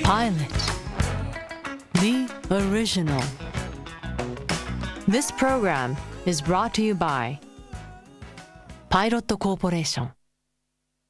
Pilot The Original. This program is brought to you by Pilot Corporation.